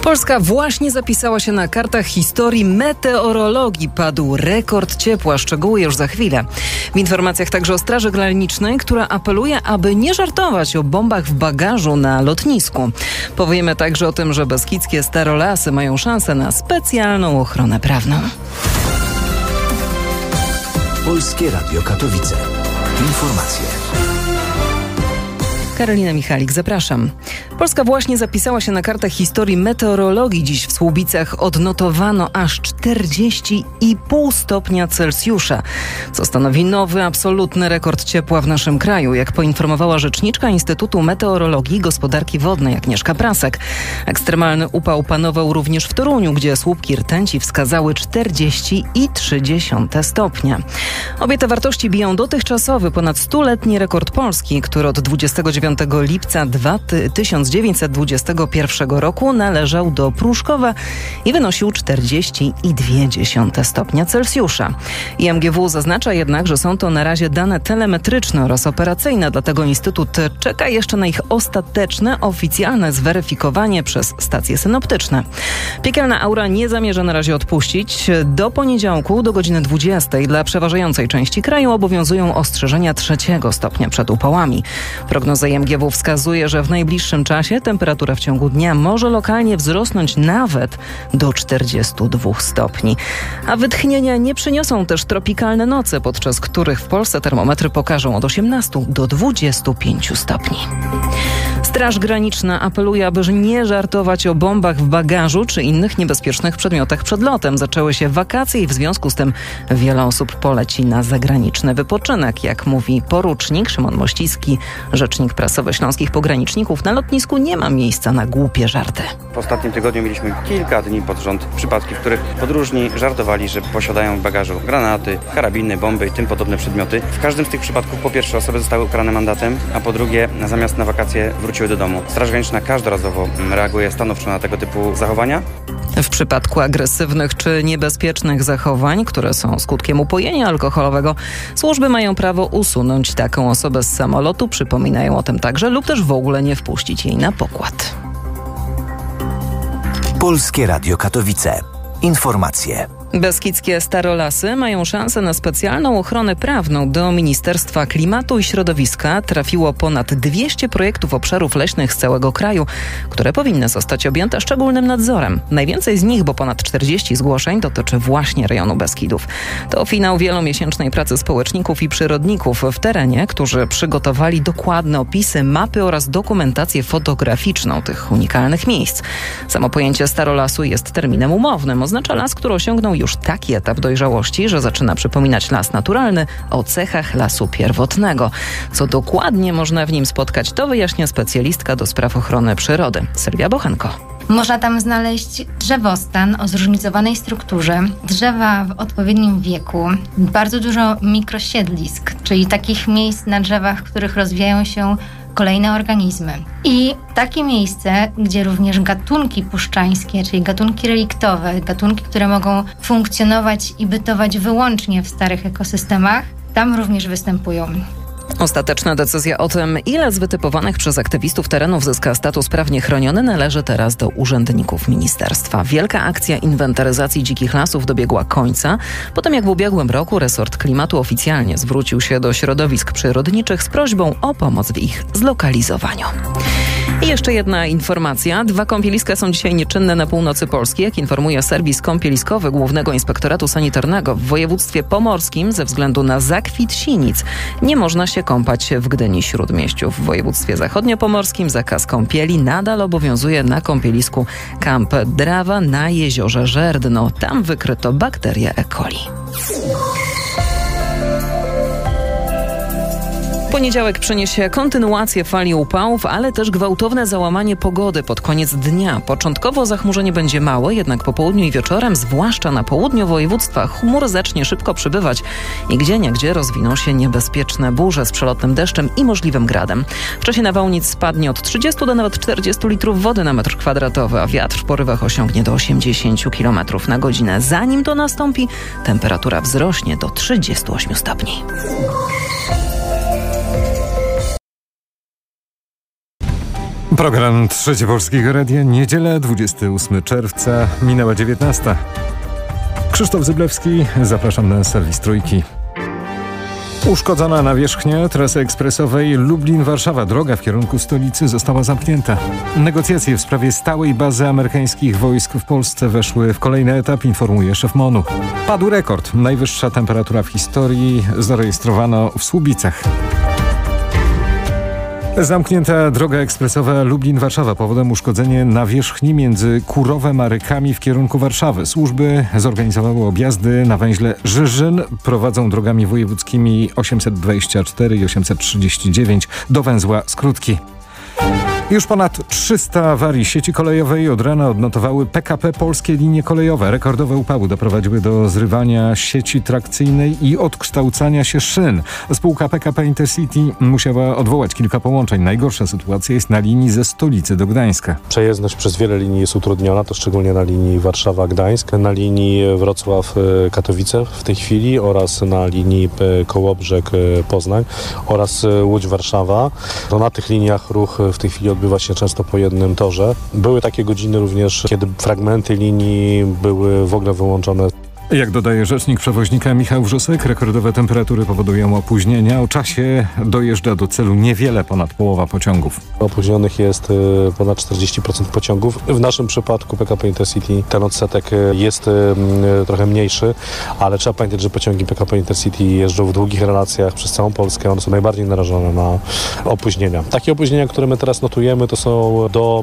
Polska właśnie zapisała się na kartach historii meteorologii. Padł rekord ciepła. Szczegóły już za chwilę. W informacjach także o Straży Granicznej, która apeluje, aby nie żartować o bombach w bagażu na lotnisku. Powiemy także o tym, że beskidzkie starolasy mają szansę na specjalną ochronę prawną. Polskie Radio Katowice. Informacje. Karolina Michalik, zapraszam. Polska właśnie zapisała się na kartach historii meteorologii. Dziś w Słubicach odnotowano aż 40,5 stopnia Celsjusza, co stanowi nowy, absolutny rekord ciepła w naszym kraju, jak poinformowała rzeczniczka Instytutu Meteorologii i Gospodarki Wodnej Agnieszka Prasek. Ekstremalny upał panował również w Toruniu, gdzie słupki rtęci wskazały 40,3 stopnia. Obie te wartości biją dotychczasowy, ponad 100-letni rekord Polski, który od 29 lipca 1921 roku należał do Pruszkowa i wynosił 40,2 stopnia Celsjusza. IMGW zaznacza jednak, że są to na razie dane telemetryczne oraz operacyjne, dlatego Instytut czeka jeszcze na ich ostateczne, oficjalne zweryfikowanie przez stacje synoptyczne. Piekielna aura nie zamierza na razie odpuścić. Do poniedziałku do godziny 20 dla przeważającej części kraju obowiązują ostrzeżenia 3 stopnia przed upałami. Prognoza IMGW wskazuje, że w najbliższym czasie temperatura w ciągu dnia może lokalnie wzrosnąć nawet do 42 stopni. A wytchnienia nie przyniosą też tropikalne noce, podczas których w Polsce termometry pokażą od 18 do 25 stopni. Straż Graniczna apeluje, aby nie żartować o bombach w bagażu czy innych niebezpiecznych przedmiotach przed lotem. Zaczęły się wakacje i w związku z tym wiele osób poleci na zagraniczny wypoczynek. Jak mówi porucznik Szymon Mościcki, rzecznik prasowy śląskich pograniczników, na lotnisku nie ma miejsca na głupie żarty. W ostatnim tygodniu mieliśmy kilka dni pod rząd przypadki, w których podróżni żartowali, że posiadają w bagażu granaty, karabiny, bomby i tym podobne przedmioty. W każdym z tych przypadków po pierwsze osoby zostały ukarane mandatem, a po drugie zamiast na wakacje wróciły do domu. Straż Graniczna każdorazowo reaguje stanowczo na tego typu zachowania. W przypadku agresywnych czy niebezpiecznych zachowań, które są skutkiem upojenia alkoholowego, służby mają prawo usunąć taką osobę z samolotu, przypominają o tym także, lub też w ogóle nie wpuścić jej na pokład. Polskie Radio Katowice. Informacje. Beskidzkie starolasy mają szansę na specjalną ochronę prawną. Do Ministerstwa Klimatu i Środowiska trafiło ponad 200 projektów obszarów leśnych z całego kraju, które powinny zostać objęte szczególnym nadzorem. Najwięcej z nich, bo ponad 40 zgłoszeń, dotyczy właśnie rejonu Beskidów. To finał wielomiesięcznej pracy społeczników i przyrodników w terenie, którzy przygotowali dokładne opisy, mapy oraz dokumentację fotograficzną tych unikalnych miejsc. Samo pojęcie starolasu jest terminem umownym. Oznacza las, który osiągnął już taki etap dojrzałości, że zaczyna przypominać las naturalny o cechach lasu pierwotnego. Co dokładnie można w nim spotkać, to wyjaśnia specjalistka do spraw ochrony przyrody Sylwia Bochenko. Można tam znaleźć drzewostan o zróżnicowanej strukturze, drzewa w odpowiednim wieku, bardzo dużo mikrosiedlisk, czyli takich miejsc na drzewach, w których rozwijają się kolejne organizmy. I takie miejsce, gdzie również gatunki puszczańskie, czyli gatunki reliktowe, gatunki, które mogą funkcjonować i bytować wyłącznie w starych ekosystemach, tam również występują. Ostateczna decyzja o tym, ile z wytypowanych przez aktywistów terenów zyska status prawnie chroniony, należy teraz do urzędników ministerstwa. Wielka akcja inwentaryzacji dzikich lasów dobiegła końca, potem jak w ubiegłym roku resort klimatu oficjalnie zwrócił się do środowisk przyrodniczych z prośbą o pomoc w ich zlokalizowaniu. I jeszcze jedna informacja. 2 kąpieliska są dzisiaj nieczynne na północy Polski, jak informuje serwis kąpieliskowy Głównego Inspektoratu Sanitarnego. W województwie pomorskim ze względu na zakwit sinic nie można się kąpać w Gdyni-Śródmieściu. W województwie zachodniopomorskim zakaz kąpieli nadal obowiązuje na kąpielisku Kamp Drawa na jeziorze Żerdno. Tam wykryto bakterię E. coli. Poniedziałek przyniesie kontynuację fali upałów, ale też gwałtowne załamanie pogody pod koniec dnia. Początkowo zachmurzenie będzie małe, jednak po południu i wieczorem, zwłaszcza na południu województwa, chmur zacznie szybko przybywać i gdzieniegdzie rozwiną się niebezpieczne burze z przelotnym deszczem i możliwym gradem. W czasie nawałnic spadnie od 30 do nawet 40 litrów wody na metr kwadratowy, a wiatr w porywach osiągnie do 80 km na godzinę. Zanim to nastąpi, temperatura wzrośnie do 38 stopni. Program Trzeci Polskiego Radia, niedzielę, 28 czerwca, minęła 19. Krzysztof Zyblewski, zapraszam na serwis Trójki. Uszkodzona nawierzchnia trasy ekspresowej Lublin-Warszawa. Droga w kierunku stolicy została zamknięta. Negocjacje w sprawie stałej bazy amerykańskich wojsk w Polsce weszły w kolejny etap, informuje szef MON-u. Padł rekord. Najwyższa temperatura w historii zarejestrowano w Słubicach. Zamknięta droga ekspresowa Lublin-Warszawa. Powodem uszkodzenie nawierzchni między Kurowem a Rykami w kierunku Warszawy. Służby zorganizowały objazdy na węźle Żyżyn. Prowadzą drogami wojewódzkimi 824 i 839 do węzła Skrótki. Już ponad 300 awarii sieci kolejowej od rana odnotowały PKP Polskie Linie Kolejowe. Rekordowe upały doprowadziły do zrywania sieci trakcyjnej i odkształcania się szyn. Spółka PKP Intercity musiała odwołać kilka połączeń. Najgorsza sytuacja jest na linii ze stolicy do Gdańska. Przejezdność przez wiele linii jest utrudniona, to szczególnie na linii Warszawa-Gdańsk, na linii Wrocław-Katowice w tej chwili oraz na linii Kołobrzeg-Poznań oraz Łódź-Warszawa. To na tych liniach ruch w tej chwili odbywa się często po jednym torze. Były takie godziny również, kiedy fragmenty linii były w ogóle wyłączone. Jak dodaje rzecznik przewoźnika Michał Wrzosek, rekordowe temperatury powodują opóźnienia. O czasie dojeżdża do celu niewiele ponad połowa pociągów. Opóźnionych jest ponad 40% pociągów. W naszym przypadku PKP Intercity ten odsetek jest trochę mniejszy, ale trzeba pamiętać, że pociągi PKP Intercity jeżdżą w długich relacjach przez całą Polskę. One są najbardziej narażone na opóźnienia. Takie opóźnienia, które my teraz notujemy, to są do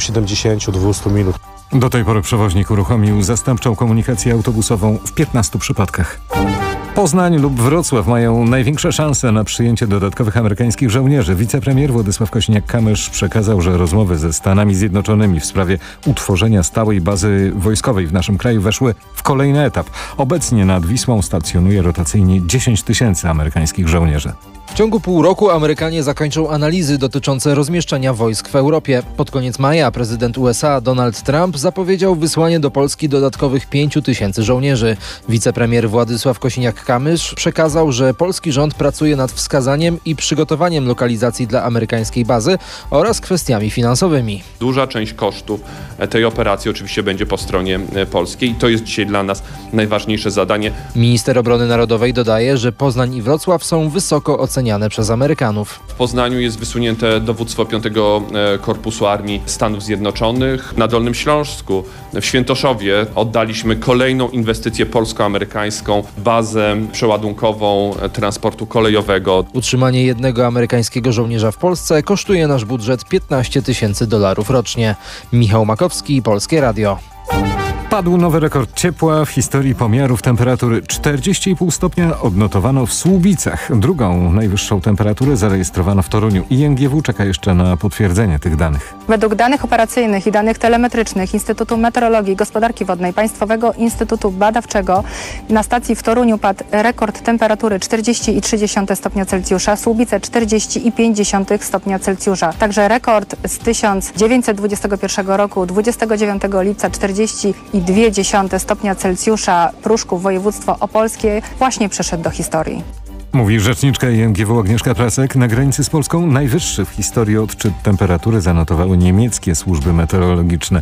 170-200 minut. Do tej pory przewoźnik uruchomił zastępczą komunikację autobusową w 15 przypadkach. Poznań lub Wrocław mają największe szanse na przyjęcie dodatkowych amerykańskich żołnierzy. Wicepremier Władysław Kosiniak-Kamysz przekazał, że rozmowy ze Stanami Zjednoczonymi w sprawie utworzenia stałej bazy wojskowej w naszym kraju weszły w kolejny etap. Obecnie nad Wisłą stacjonuje rotacyjnie 10 000 amerykańskich żołnierzy. W ciągu pół roku Amerykanie zakończą analizy dotyczące rozmieszczenia wojsk w Europie. Pod koniec maja prezydent USA Donald Trump zapowiedział wysłanie do Polski dodatkowych 5 000 żołnierzy. Wicepremier Władysław Kosiniak-Kamysz przekazał, że polski rząd pracuje nad wskazaniem i przygotowaniem lokalizacji dla amerykańskiej bazy oraz kwestiami finansowymi. Duża część kosztów tej operacji oczywiście będzie po stronie polskiej i to jest dzisiaj dla nas najważniejsze zadanie. Minister Obrony Narodowej dodaje, że Poznań i Wrocław są wysoko oceniane przez Amerykanów. W Poznaniu jest wysunięte dowództwo 5. Korpusu Armii Stanów Zjednoczonych. Na Dolnym Śląsku, w Świętoszowie oddaliśmy kolejną inwestycję polsko-amerykańską, bazę przeładunkową transportu kolejowego. Utrzymanie jednego amerykańskiego żołnierza w Polsce kosztuje nasz budżet $15 000 rocznie. Michał Makowski, Polskie Radio. Padł nowy rekord ciepła w historii pomiarów temperatury. 40,5 stopnia odnotowano w Słubicach. Drugą najwyższą temperaturę zarejestrowano w Toruniu. INGW czeka jeszcze na potwierdzenie tych danych. Według danych operacyjnych i danych telemetrycznych Instytutu Meteorologii i Gospodarki Wodnej Państwowego Instytutu Badawczego na stacji w Toruniu padł rekord temperatury 40,3 stopnia Celsjusza, Słubice 40,5 stopnia Celsjusza. Także rekord z 1921 roku 29 lipca 40,2 stopnia Celsjusza Pruszków, województwo opolskie, właśnie przeszedł do historii. Mówi rzeczniczka INGW Agnieszka Prasek. Na granicy z Polską najwyższy w historii odczyt temperatury zanotowały niemieckie służby meteorologiczne.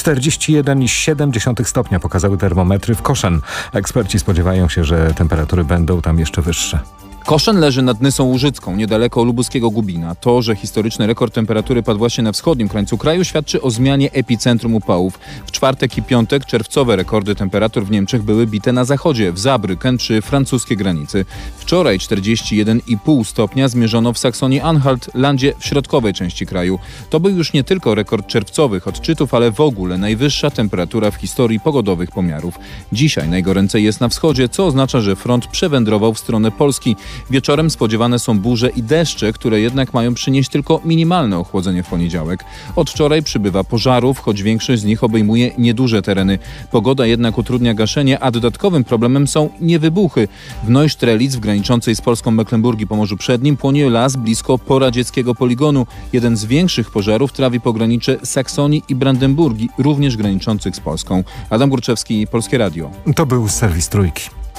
41,7 stopnia pokazały termometry w Koszen. Eksperci spodziewają się, że temperatury będą tam jeszcze wyższe. Koszyn leży nad Nysą Łużycką, niedaleko lubuskiego Gubina. To, że historyczny rekord temperatury padł właśnie na wschodnim krańcu kraju, świadczy o zmianie epicentrum upałów. W czwartek i piątek czerwcowe rekordy temperatur w Niemczech były bite na zachodzie, w Saarbrücken przy francuskiej granicy. Wczoraj 41,5 stopnia zmierzono w Saksonii-Anhalt, landzie w środkowej części kraju. To był już nie tylko rekord czerwcowych odczytów, ale w ogóle najwyższa temperatura w historii pogodowych pomiarów. Dzisiaj najgoręcej jest na wschodzie, co oznacza, że front przewędrował w stronę Polski. Wieczorem spodziewane są burze i deszcze, które jednak mają przynieść tylko minimalne ochłodzenie w poniedziałek. Od wczoraj przybywa pożarów, choć większość z nich obejmuje nieduże tereny. Pogoda jednak utrudnia gaszenie, a dodatkowym problemem są niewybuchy. W Neustrelitz, w graniczącej z Polską Mecklenburgii Pomorzu Przednim, płonie las blisko poradzieckiego poligonu. Jeden z większych pożarów trawi pogranicze Saksonii i Brandenburgii, również graniczących z Polską. Adam Górczewski, Polskie Radio. To był serwis Trójki.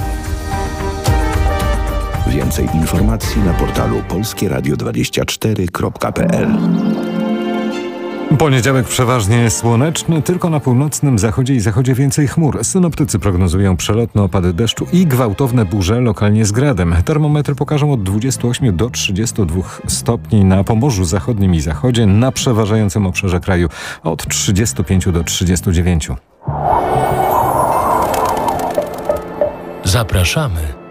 Więcej informacji na portalu polskieradio24.pl. Poniedziałek przeważnie słoneczny, tylko na północnym zachodzie i zachodzie więcej chmur. Synoptycy prognozują przelotne opady deszczu i gwałtowne burze, lokalnie z gradem. Termometry pokażą od 28 do 32 stopni na Pomorzu Zachodnim i Zachodzie, na przeważającym obszarze kraju od 35 do 39. Zapraszamy